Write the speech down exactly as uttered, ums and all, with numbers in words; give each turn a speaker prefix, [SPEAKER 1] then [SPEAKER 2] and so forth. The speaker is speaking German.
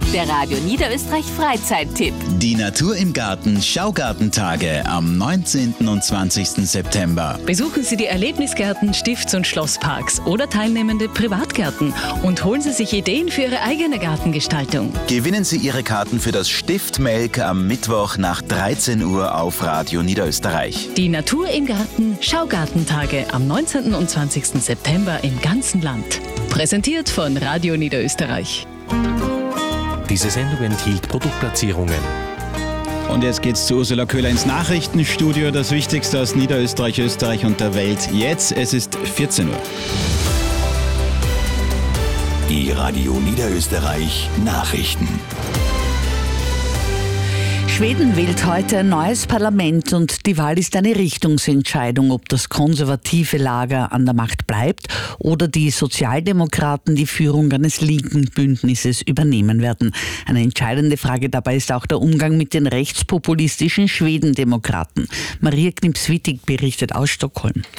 [SPEAKER 1] Der Radio Niederösterreich Freizeittipp.
[SPEAKER 2] Die Natur im Garten Schaugartentage am neunzehnten und zwanzigsten September.
[SPEAKER 3] Besuchen Sie die Erlebnisgärten, Stifts- und Schlossparks oder teilnehmende Privatgärten und holen Sie sich Ideen für Ihre eigene Gartengestaltung.
[SPEAKER 2] Gewinnen Sie Ihre Karten für das Stift Melk am Mittwoch nach dreizehn Uhr auf Radio Niederösterreich.
[SPEAKER 3] Die Natur im Garten Schaugartentage am neunzehnten und zwanzigsten September im ganzen Land. Präsentiert von Radio Niederösterreich.
[SPEAKER 4] Diese Sendung enthielt Produktplatzierungen.
[SPEAKER 5] Und jetzt geht's zu Ursula Köhler ins Nachrichtenstudio. Das Wichtigste aus Niederösterreich, Österreich und der Welt. Jetzt, es ist vierzehn Uhr.
[SPEAKER 6] Die Radio Niederösterreich Nachrichten.
[SPEAKER 7] Schweden wählt heute ein neues Parlament und die Wahl ist eine Richtungsentscheidung, ob das konservative Lager an der Macht bleibt oder die Sozialdemokraten die Führung eines linken Bündnisses übernehmen werden. Eine entscheidende Frage dabei ist auch der Umgang mit den rechtspopulistischen Schwedendemokraten. Maria Knips-Wittig berichtet aus Stockholm.